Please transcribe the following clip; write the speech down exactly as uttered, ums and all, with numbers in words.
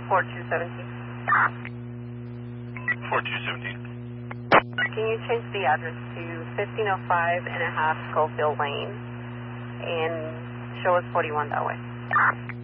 four two seventeen. four two seventeen. Can you change the address to fifteen oh five and a half Schofield Lane and show us forty-one that way?